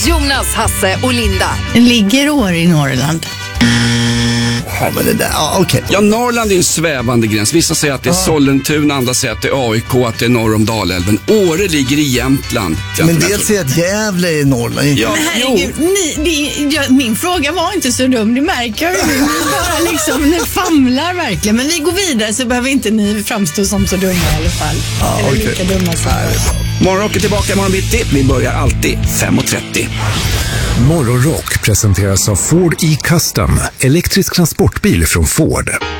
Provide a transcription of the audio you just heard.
Jonas, Hasse och Linda. Ligger år i Norrland? Ja, men det där, okej. Ja, Norrland är en svävande gräns. Vissa säger att det är Sollentuna, andra säger att det är AIK, att det är norr om Dalälven. Åre ligger i Jämtland. Men dels säger att Gävle är i Norrland. Ja, Men herregud, min fråga var inte så dum, det märker jag. Ni bara liksom, ni famlar verkligen. Men vi går vidare så behöver inte ni framstå som så dumma i alla fall. Eller lika dumma som Morgonrock är tillbaka imorgon bitti. Vi börjar alltid 5:30. Morgonrock presenteras av Ford E-Custom, elektrisk transportbil från Ford.